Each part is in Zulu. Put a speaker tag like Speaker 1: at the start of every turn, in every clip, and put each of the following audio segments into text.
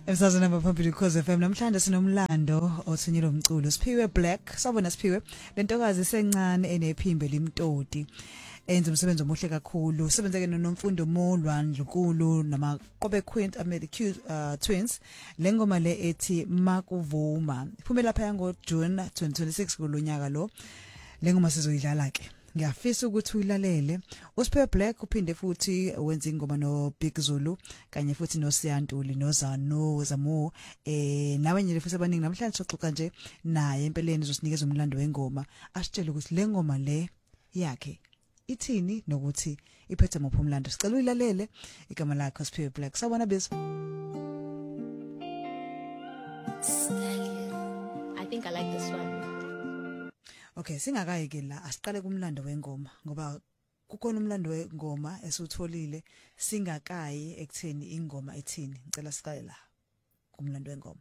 Speaker 1: Emsazweni abaphambili Khosi FM namhlanje sinomlando othunyelwe umculo Siphiwe Black sabona Siphiwe lentokazi esencane enephimbo limtoti enza umsebenzi omuhle kakhulu usebenzeke noMfundo Molwa Ndlunkulu namaqobe Queen America Twins lengoma le ethi Makuvuma iphume lapha yango June 2026 kulonyaka lo lengoma sizoyidlala ke ngiyafisa ukuthi uyilalele uSiphiwe Black uphinde futhi wenza ingoma no Big Zulu kanye futhi no Siyantuli no Zamo nawe nje futhi abaningi namhlanje soxoxa nje naye empeleni uzosinikeza umlando wengoma asitshele ukuthi le ngoma le yakhe ithini nokuthi iphethe muphi umlando sicela uyilalele igama lakhe Siphiwe Black sawona bese
Speaker 2: I think I like this one.
Speaker 1: Okay singakayike la asiqale kumlando wengoma ngoba kukhona umlando wengoma esutholile singakayi ekutheni ingoma ethini ngicela siqale la kumlando wengoma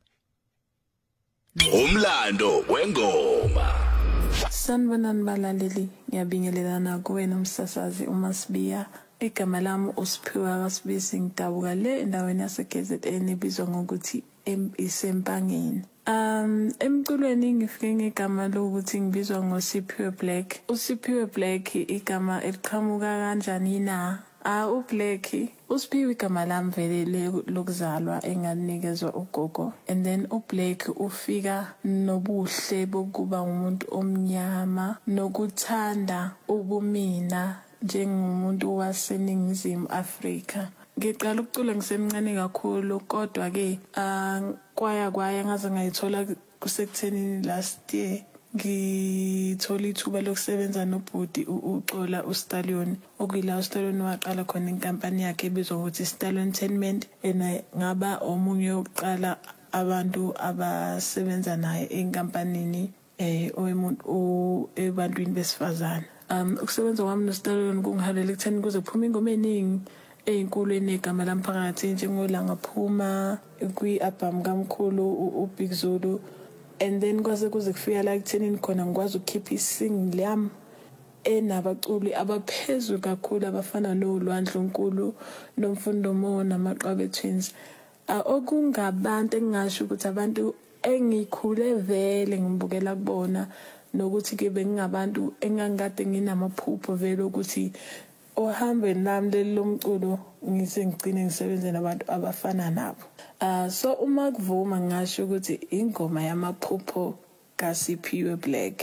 Speaker 3: Umlando wengoma
Speaker 4: Sanibonani balaleli ngiyabingelelana kuwena umsasazi uMasibiya igama lami uSiphiwe kaSibisi ngidabuka le endaweni yaseKZN ebizwa ngokuthi isempangeni emculweni ngifike ngegama lokuthi ngibizwa ngoSiphiwe Black uSiphiwe Black igama eliqhamuka kanjani na uBlack uSiphiwe igama lami vele lokuzalwa enganikezwa ugogo and then uBlack ufika nobuhle bokuba umuntu omnyama nokuthanda ubumina njengomuntu waseNingizimu Afrika ngiqala ukucula ngisemncane kakhulu kodwa ke kwaya ngaze ngayithola kusekutheni last year ngithola ithuba lokusebenza nobhuti uXola uStallion okuyila uStallion waqala khona inkampani yakhe ebizwa ukuthi Stallion Entertainment ngaba omunye oqala abantu abasebenza naye enkampanini omuntu ebantwini besifazana ukusebenza kwami noStallion kungihalela ekutheni kuze kuphume ingoma eningi einkulu enegama lamphakathi njengolanga phuma kwi-album kamkhulu uBig Zulu and then kwaze kuze kufika la ekutheni khona ngikwazi ukukhipha isingle yami enabaculi abaphezulu kakhulu abafana noLwandle Nkulu noMfundo Mo namaqabe Twins okungabantu engingasho ukuthi abantu engikhule vele ngibukela kubona nokuthi ke bengingabantu engangikade nginamaphupho vele ukuthi ohambeni lami leli lomculo ngisengcine ngisebenze nabantu abafana nabo so uma kuvuma ngasho ukuthi ingoma yamaphupho kaSiphiwe Black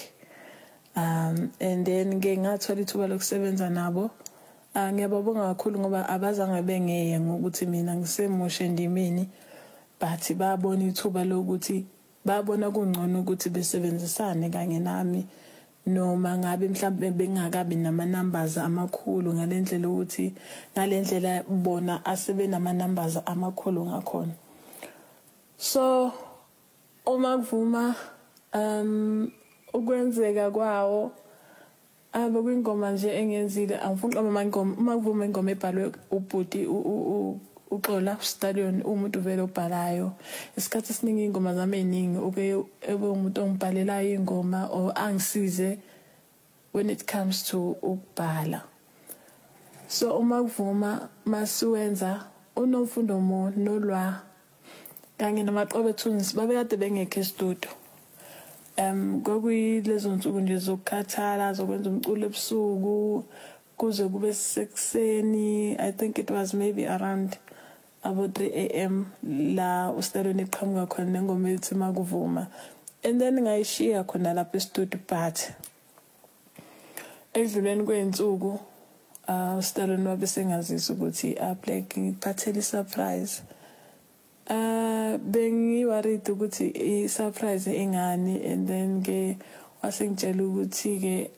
Speaker 4: and then ngathola ithuba lokusebenza nabo ngiyababonga kakhulu ngoba abazange bengeye ngokuthi mina ngisemusha endimeni but babona ithuba lokuthi babona kungcono ukuthi besebenzisane kanye nami noma ngabe mhlawumbe bengakabi nama numbers amakhulu ngalendlela ukuthi ngalendlela bona asebe nama numbers amakhulu ngakhona so uma kuvuma ukwenzeka kwawo abakwingoma nje engenzile angifuni uma kuvuma ingoma ebhalwe ubhuti uXola Stadion umuntu vele obhalayo isikhathi esiningi ingoma zami eziningi ube umuntu ongibhalelayo ingoma or angisize when it comes to ukubhala so uma kuvuma masiwenza uNomfundo Mo noLwa kanye namaqobe Twins babekade bengekho estudio kwakuyilezo nsuku nje zokukhathala zokwenza umculo ebusuku kuze kube sekuseni I think it was maybe around about 3 a.m. la uStallion eqhamuka khona nengoma ethi Makuvuma and then ngayishiya khona lapha estudio but edluleni kwensuku uStallion wabe sengazisa ukuthi Black ngiphathele surprise bengiworried ukuthi i-surprise engani and then ke wasengitshela ukuthi ke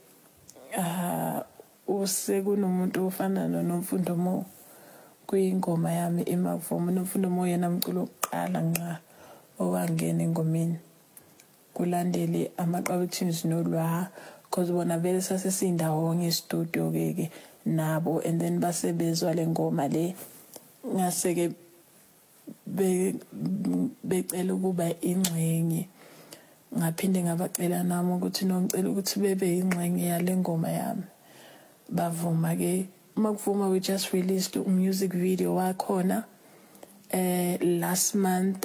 Speaker 4: usekunomuntu ofana noMfundo Mo kuyingoma yami eMakuvuma noMfundo Mo yena umculo oqala nqa owangena engomeni kulandele amaqabe Twins noLwa because bona vele sasesindawo ngestudio ke nabo and then basebezwa lengoma le ngaseke becela ukuba ingxenye ngaphinde ngabacela nami ukuthi nongicela ukuthi bebe ingxenye yale ngoma yami bavuma ke Makuvuma we just released a music video wakhona last month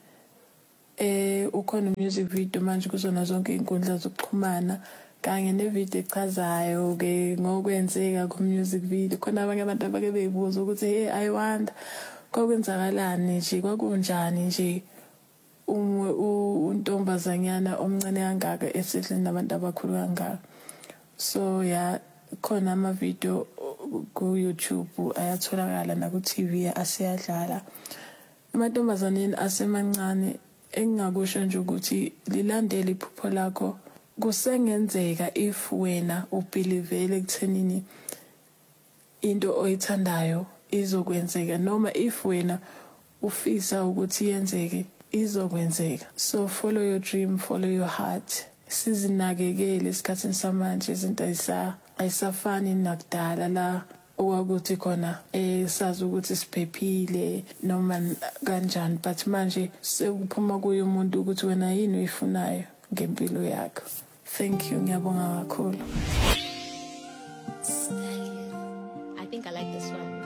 Speaker 4: ukhona music video manje kuzona zonke inkundla zokuxhumana kanye nevideo echazayo ke ngokwenzeka ku music video khona abanye abantu abake beyibuza ukuthi hey I wonder kokwenzakalani nje kwakunjani nje untombazanyana omncane kangaka esedlini nabantu abakhulu kangaka. So yeah, khona ama video ku YouTube ayatholakala na ku TV asiyadlala. Amantombazaneni asemancane engingakusho nje ukuthi lilandele iphupho lakho kusengenzeka if wena ubelievele ekuthenini into oyithandayo izokwenzeka noma if wena ufisa ukuthi yenzeke izokwenzeka. So follow your dream, follow your heart. Sizinakekele isikhathini samanje izinto ayisafani nakudala la okwakuthi khona sazi ukuthi siphephile noma kanjani, but manje sekuphuma kuye umuntu ukuthi wena yini uyifunayo ngempilo yakho. Thank you, ngiyabonga kakhulu.
Speaker 2: I think I like this one.